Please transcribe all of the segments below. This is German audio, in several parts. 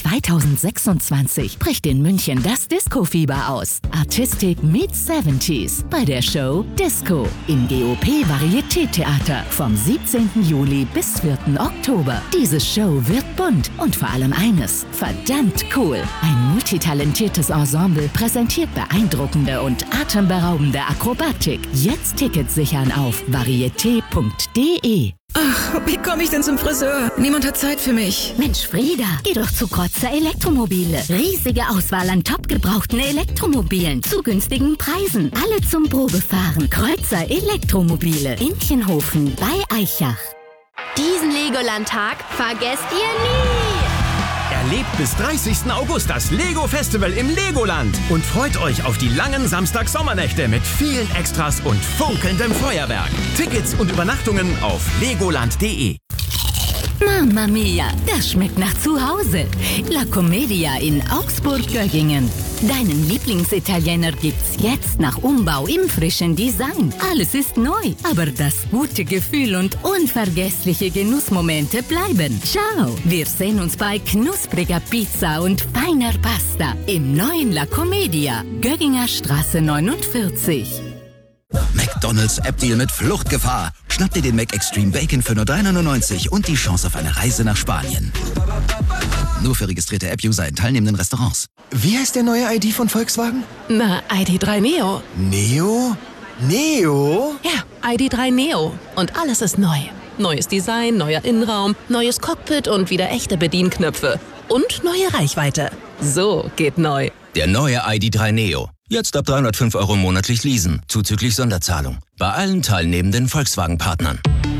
2026 bricht in München das Disco-Fieber aus. Artistic meets 70s bei der Show Disco im GOP Varieté-Theater vom 17. Juli bis 4. Oktober. Diese Show wird bunt und vor allem eines, verdammt cool. Ein multitalentiertes Ensemble präsentiert beeindruckende und atemberaubende Akrobatik. Jetzt Tickets sichern auf varieté.de. Ach, wie komme ich denn zum Friseur? Niemand hat Zeit für mich. Mensch, Frieda, geh doch zu Kreuzer Elektromobile. Riesige Auswahl an top gebrauchten Elektromobilen zu günstigen Preisen. Alle zum Probefahren. Kreuzer Elektromobile. Inchenhofen bei Aichach. Diesen Legoland-Tag vergesst ihr nie! Erlebt bis 30. August das Lego-Festival im Legoland und freut euch auf die langen Samstag-Sommernächte mit vielen Extras und funkelndem Feuerwerk. Tickets und Übernachtungen auf legoland.de. Mamma mia, das schmeckt nach Zuhause. La Commedia in Augsburg-Göggingen. Deinen Lieblingsitaliener gibt's jetzt nach Umbau im frischen Design. Alles ist neu, aber das gute Gefühl und unvergessliche Genussmomente bleiben. Ciao, wir sehen uns bei knuspriger Pizza und feiner Pasta im neuen La Commedia, Gögginger Straße 49. McDonald's App-Deal mit Fluchtgefahr. Schnapp dir den Mac Extreme Bacon für nur 3,99 € und die Chance auf eine Reise nach Spanien. Nur für registrierte App-User in teilnehmenden Restaurants. Wie heißt der neue ID von Volkswagen? Na, ID.3 Neo. Neo? Neo? Ja, ID.3 Neo. Und alles ist neu. Neues Design, neuer Innenraum, neues Cockpit und wieder echte Bedienknöpfe. Und neue Reichweite. So geht neu. Der neue ID.3 Neo. Jetzt ab 305 € monatlich leasen, zuzüglich Sonderzahlung. Bei allen teilnehmenden Volkswagen-Partnern.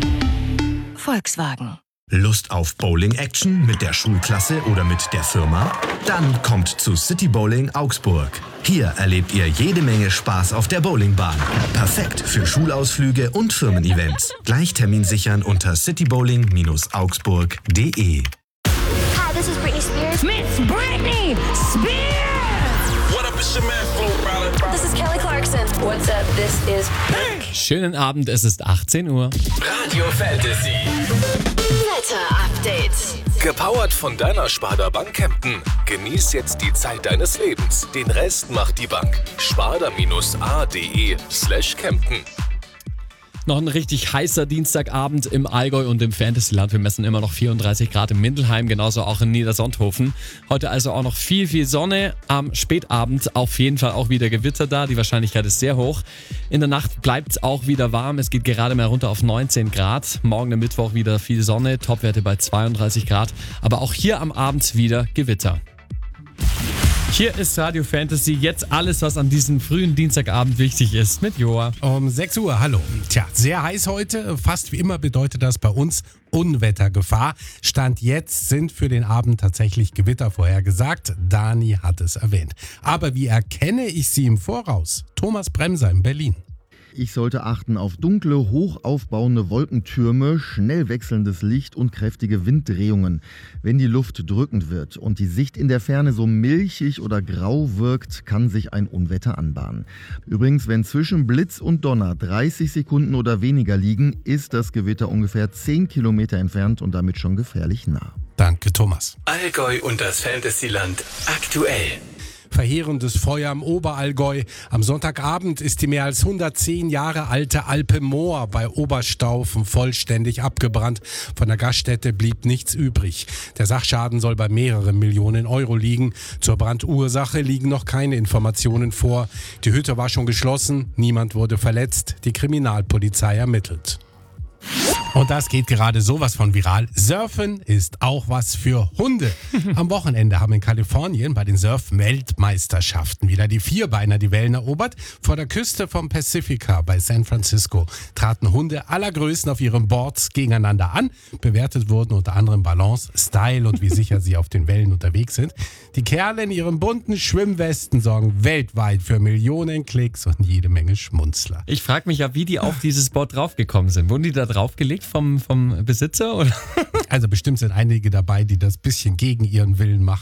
Volkswagen. Lust auf Bowling-Action mit der Schulklasse oder mit der Firma? Dann kommt zu City Bowling Augsburg. Hier erlebt ihr jede Menge Spaß auf der Bowlingbahn. Perfekt für Schulausflüge und Firmen-Events. Gleich Termin sichern unter citybowling-augsburg.de. Hi, this is Britney Spears. Miss Britney Spears! What up, it's your man, Flo Rida. This is Kelly Clarkson. What's up? This is Pink. Schönen Abend, es ist 18 Uhr. Radio Fantasy. Wetter-Update. Gepowert von deiner Sparda Bank Kempten. Genieß jetzt die Zeit deines Lebens. Den Rest macht die Bank. sparda-ade/Kempten. Noch ein richtig heißer Dienstagabend im Allgäu und im Fantasyland. Wir messen immer noch 34 Grad in Mindelheim, genauso auch in Niedersonthofen. Heute also auch noch viel Sonne. Am Spätabend auf jeden Fall auch wieder Gewitter da. Die Wahrscheinlichkeit ist sehr hoch. In der Nacht bleibt es auch wieder warm. Es geht gerade mal runter auf 19 Grad. Morgen am Mittwoch wieder viel Sonne. Topwerte bei 32 Grad. Aber auch hier am Abend wieder Gewitter. Hier ist Radio Fantasy, jetzt alles, was an diesem frühen Dienstagabend wichtig ist, mit Joa. Um 6 Uhr, hallo. Tja, sehr heiß heute. Fast wie immer bedeutet das bei uns Unwettergefahr. Stand jetzt sind für den Abend tatsächlich Gewitter vorhergesagt. Dani hat es erwähnt. Aber wie erkenne ich sie im Voraus? Thomas Bremser in Berlin. Ich sollte achten auf dunkle, hoch aufbauende Wolkentürme, schnell wechselndes Licht und kräftige Winddrehungen. Wenn die Luft drückend wird und die Sicht in der Ferne so milchig oder grau wirkt, kann sich ein Unwetter anbahnen. Übrigens, wenn zwischen Blitz und Donner 30 Sekunden oder weniger liegen, ist das Gewitter ungefähr 10 Kilometer entfernt und damit schon gefährlich nah. Danke, Thomas. Allgäu und das Fantasyland aktuell. Verheerendes Feuer im Oberallgäu. Am Sonntagabend ist die mehr als 110 Jahre alte Alpe Moor bei Oberstaufen vollständig abgebrannt. Von der Gaststätte blieb nichts übrig. Der Sachschaden soll bei mehreren Millionen Euro liegen. Zur Brandursache liegen noch keine Informationen vor. Die Hütte war schon geschlossen, niemand wurde verletzt. Die Kriminalpolizei ermittelt. Und das geht gerade sowas von viral. Surfen ist auch was für Hunde. Am Wochenende haben in Kalifornien bei den Surf-Weltmeisterschaften wieder die Vierbeiner die Wellen erobert. Vor der Küste vom Pacifica bei San Francisco traten Hunde aller Größen auf ihren Boards gegeneinander an. Bewertet wurden unter anderem Balance, Style und wie sicher sie auf den Wellen unterwegs sind. Die Kerle in ihren bunten Schwimmwesten sorgen weltweit für Millionen Klicks und jede Menge Schmunzler. Ich frage mich ja, wie die auf dieses Board draufgekommen sind. Wurden die da draufgelegt vom Besitzer? Oder? Also bestimmt sind einige dabei, die das bisschen gegen ihren Willen machen.